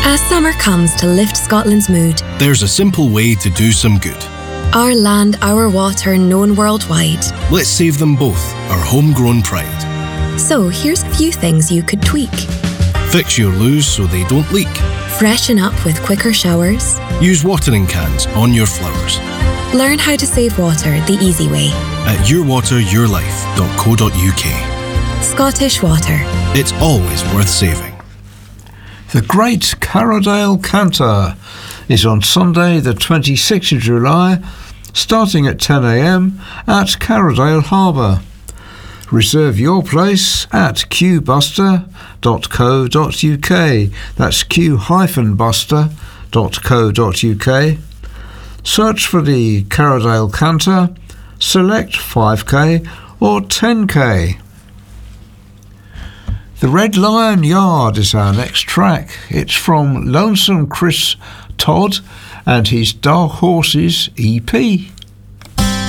As summer comes to lift Scotland's mood, there's a simple way to do some good. Our land, our water, known worldwide. Let's save them both, our homegrown pride. So here's a few things you could tweak. Fix your loos so they don't leak. Freshen up with quicker showers. Use watering cans on your flowers. Learn how to save water the easy way. At yourwateryourlife.co.uk. Scottish Water. It's always worth saving. The Great Carradale Canter is on Sunday the 26th of July, starting at 10 a.m. at Carradale Harbour. Reserve your place at qbuster.co.uk. That's q-buster.co.uk. Search for the Carradale Canter, select 5k or 10k. The Red Lion Yard is our next track. It's from Lonesome Chris Todd and his Dark Horses EP.